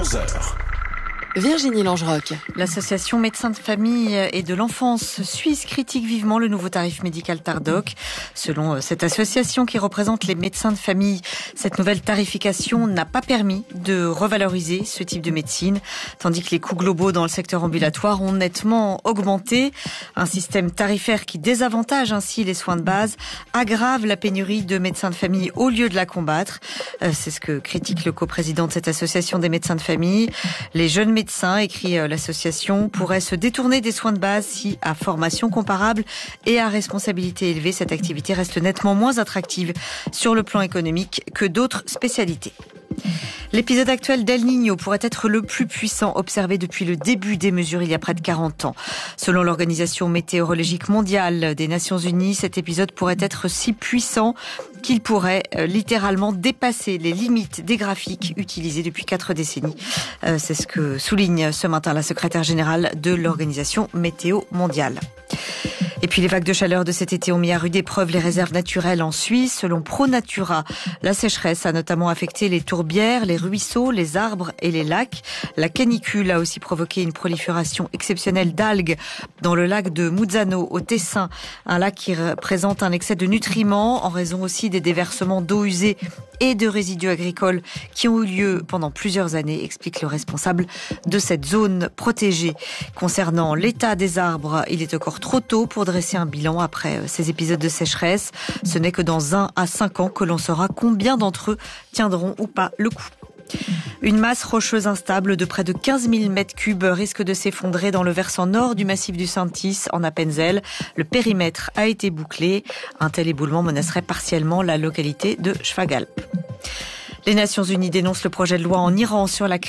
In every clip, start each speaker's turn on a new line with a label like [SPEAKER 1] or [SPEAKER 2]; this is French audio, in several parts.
[SPEAKER 1] 11h.
[SPEAKER 2] Virginie Langeroc.
[SPEAKER 3] L'association Médecins de famille et de l'enfance suisse critique vivement le nouveau tarif médical Tardoc. Selon cette association qui représente les médecins de famille, cette nouvelle tarification n'a pas permis de revaloriser ce type de médecine, tandis que les coûts globaux dans le secteur ambulatoire ont nettement augmenté. Un système tarifaire qui désavantage ainsi les soins de base aggrave la pénurie de médecins de famille au lieu de la combattre. C'est ce que critique le coprésident de cette association des médecins de famille. Les jeunes médecins, écrit l'association, pourraient se détourner des soins de base si, à formation comparable et à responsabilité élevée, cette activité reste nettement moins attractive sur le plan économique que d'autres spécialités. L'épisode actuel d'El Niño pourrait être le plus puissant observé depuis le début des mesures il y a près de 40 ans. Selon l'Organisation météorologique mondiale des Nations Unies, cet épisode pourrait être si puissant qu'il pourrait littéralement dépasser les limites des graphiques utilisés depuis 4 décennies. C'est ce que souligne ce matin la secrétaire générale de l'Organisation météo mondiale. Et puis les vagues de chaleur de cet été ont mis à rude épreuve les réserves naturelles en Suisse. Selon ProNatura, la sécheresse a notamment affecté les tourbières, les ruisseaux, les arbres et les lacs. La canicule a aussi provoqué une prolifération exceptionnelle d'algues dans le lac de Muzzano au Tessin, un lac qui présente un excès de nutriments en raison aussi des déversements d'eau usée et de résidus agricoles qui ont eu lieu pendant plusieurs années, explique le responsable de cette zone protégée. Concernant l'état des arbres, il est encore trop tôt pour dresser un bilan après ces épisodes de sécheresse. Ce n'est que dans 1 à 5 ans que l'on saura combien d'entre eux tiendront ou pas le coup. Une masse rocheuse instable de près de 15 000 mètres cubes risque de s'effondrer dans le versant nord du massif du Saint-Is, en Appenzell. Le périmètre a été bouclé. Un tel éboulement menacerait partiellement la localité de Schwagalp. Les Nations Unies dénoncent le projet de loi en Iran sur la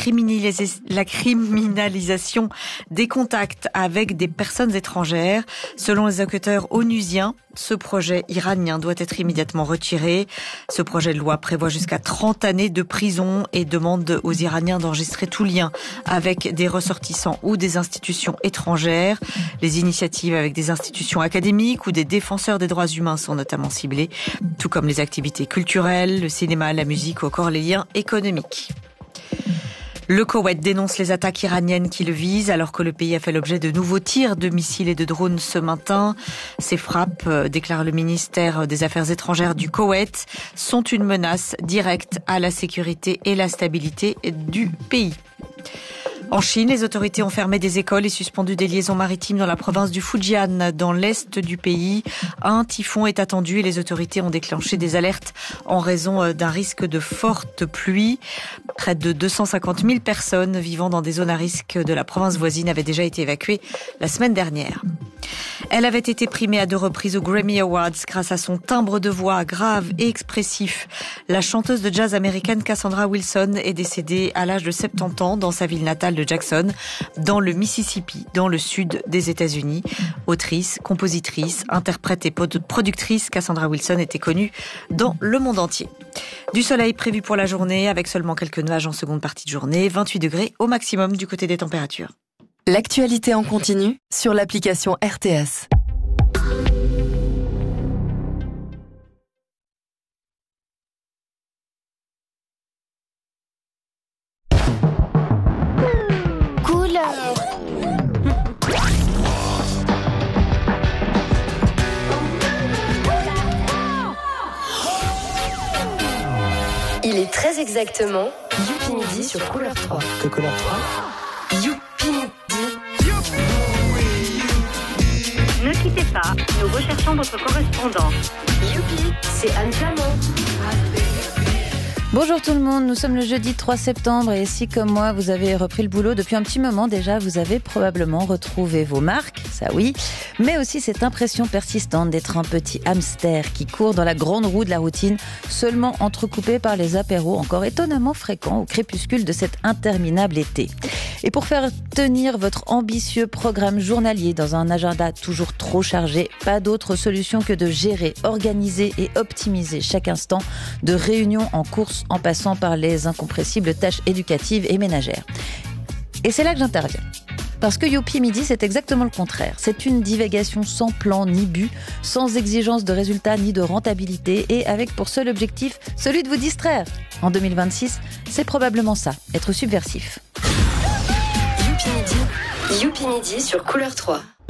[SPEAKER 3] criminalisation des contacts avec des personnes étrangères. Selon les enquêteurs onusiens, ce projet iranien doit être immédiatement retiré. Ce projet de loi prévoit jusqu'à 30 années de prison et demande aux Iraniens d'enregistrer tout lien avec des ressortissants ou des institutions étrangères. Les initiatives avec des institutions académiques ou des défenseurs des droits humains sont notamment ciblées, tout comme les activités culturelles, le cinéma, la musique ou encore les liens économiques. Le Koweït dénonce les attaques iraniennes qui le visent alors que le pays a fait l'objet de nouveaux tirs de missiles et de drones ce matin. Ces frappes, déclare le ministère des Affaires étrangères du Koweït, sont une menace directe à la sécurité et la stabilité du pays. En Chine, les autorités ont fermé des écoles et suspendu des liaisons maritimes dans la province du Fujian, dans l'est du pays. Un typhon est attendu et les autorités ont déclenché des alertes en raison d'un risque de forte pluie. Près de 250 000 personnes vivant dans des zones à risque de la province voisine avaient déjà été évacuées la semaine dernière. Elle avait été primée à 2 reprises aux Grammy Awards grâce à son timbre de voix grave et expressif. La chanteuse de jazz américaine Cassandra Wilson est décédée à l'âge de 70 ans dans sa ville natale de Jackson, dans le Mississippi, dans le sud des États-Unis. Autrice, compositrice, interprète et productrice, Cassandra Wilson était connue dans le monde entier. Du soleil prévu pour la journée avec seulement quelques nuages en seconde partie de journée, 28 degrés au maximum du côté des températures.
[SPEAKER 2] L'actualité en continu sur l'application RTS.
[SPEAKER 4] Couleur. Il est très exactement Youpi Midi sur Couleur 3.
[SPEAKER 1] Que Couleur 3
[SPEAKER 4] Youpi Midi.
[SPEAKER 5] Ne quittez pas, nous recherchons votre correspondant.
[SPEAKER 4] Youpi, c'est Anne Flamand.
[SPEAKER 6] Bonjour tout le monde, nous sommes le jeudi 3 septembre et si comme moi vous avez repris le boulot depuis un petit moment déjà, vous avez probablement retrouvé vos marques, ça oui, mais aussi cette impression persistante d'être un petit hamster qui court dans la grande roue de la routine, seulement entrecoupé par les apéros encore étonnamment fréquents au crépuscule de cet interminable été. Et pour faire tenir votre ambitieux programme journalier dans un agenda toujours trop chargé, pas d'autre solution que de gérer, organiser et optimiser chaque instant de réunions en course en passant par les incompressibles tâches éducatives et ménagères. Et c'est là que j'interviens. Parce que Youpi Midi, c'est exactement le contraire. C'est une divagation sans plan ni but, sans exigence de résultat ni de rentabilité et avec pour seul objectif celui de vous distraire. En 2026, c'est probablement ça, être subversif.
[SPEAKER 4] Youpi Midi sur Couleur 3.